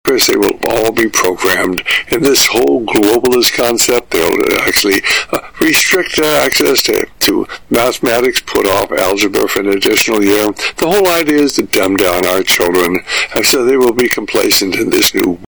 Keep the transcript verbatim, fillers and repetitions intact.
course, they will all be programmed in this whole globalist concept. They'll actually uh, restrict uh, access to, to mathematics, put off algebra for an additional year. The whole idea is to dumb down our children, and so they will be complacent in this new